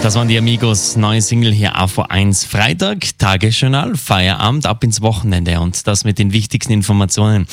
Das waren die Amigos, neue Single hier auf A1. Freitag, Tagesjournal, Feierabend, ab ins Wochenende und das mit den wichtigsten Informationen.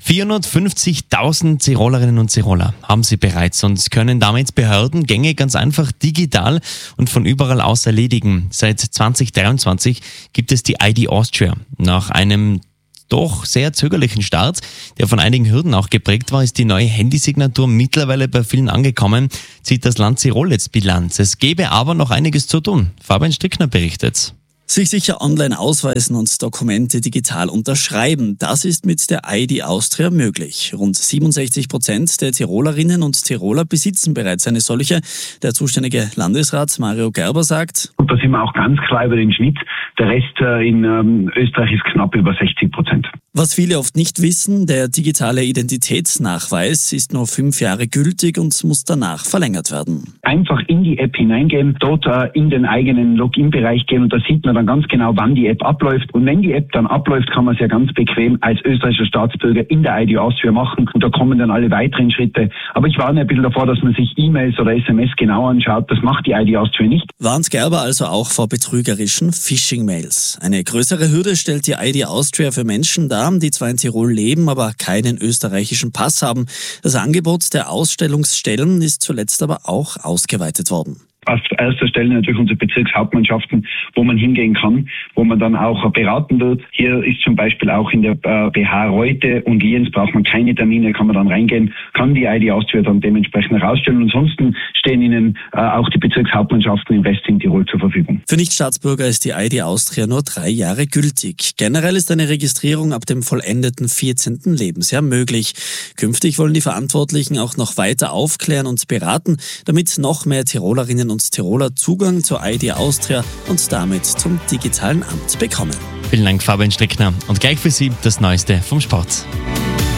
450.000 Tirolerinnen und Tiroler haben sie bereits und können damit Behördengänge ganz einfach digital und von überall aus erledigen. Seit 2023 gibt es die ID Austria. Nach einem doch sehr zögerlichen Start, der von einigen Hürden auch geprägt war, ist die neue Handysignatur mittlerweile bei vielen angekommen, zieht das Land Tirol jetzt Bilanz. Es gäbe aber noch einiges zu tun. Fabian Strickner berichtet. Sich sicher online ausweisen und Dokumente digital unterschreiben, das ist mit der ID Austria möglich. Rund 67% der Tirolerinnen und Tiroler besitzen bereits eine solche. Der zuständige Landesrat Mario Gerber sagt: Und da sind wir auch ganz klar über den Schnitt. Der Rest in Österreich ist knapp über 60%. Was viele oft nicht wissen, der digitale Identitätsnachweis ist nur 5 Jahre gültig und muss danach verlängert werden. Einfach in die App hineingehen, dort in den eigenen Login-Bereich gehen und da sieht man dann ganz genau, wann die App abläuft. Und wenn die App dann abläuft, kann man es ja ganz bequem als österreichischer Staatsbürger in der ID Austria machen und da kommen dann alle weiteren Schritte. Aber ich warne ein bisschen davor, dass man sich E-Mails oder SMS genau anschaut. Das macht die ID Austria nicht. Warnt Gerber also auch vor betrügerischen Phishing-Mails. Eine größere Hürde stellt die ID Austria für Menschen dar, die zwar in Tirol leben, aber keinen österreichischen Pass haben. Das Angebot der Ausstellungsstellen ist zuletzt aber auch ausgeweitet worden. Auf erster Stelle natürlich unsere Bezirkshauptmannschaften, wo man hingehen kann, wo man dann auch beraten wird. Hier ist zum Beispiel auch in der BH Reute und Lienz braucht man keine Termine, kann man dann reingehen, kann die ID Austria dann dementsprechend herausstellen. Ansonsten stehen Ihnen auch die Bezirkshauptmannschaften im Rest in Tirol zur Verfügung. Für Nichtstaatsbürger ist die ID Austria nur 3 Jahre gültig. Generell ist eine Registrierung ab dem vollendeten 14. Lebensjahr möglich. Künftig wollen die Verantwortlichen auch noch weiter aufklären und beraten, damit noch mehr Tirolerinnen und Tiroler Zugang zur ID Austria und damit zum digitalen Amt bekommen. Vielen Dank, Fabian Strickner. Und gleich für Sie das Neueste vom Sport.